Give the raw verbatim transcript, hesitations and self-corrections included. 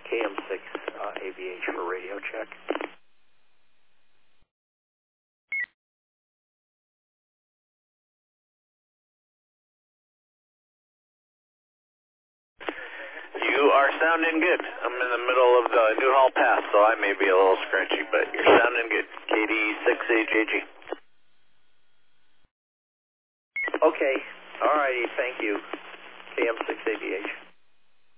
K M six uh, A V H for radio check. You are sounding good. I'm in the middle of the Newhall Pass, so I may be a little scrunchy, but you're sounding good. K D six A J G. Okay. All righty. Thank you. K M six A V H.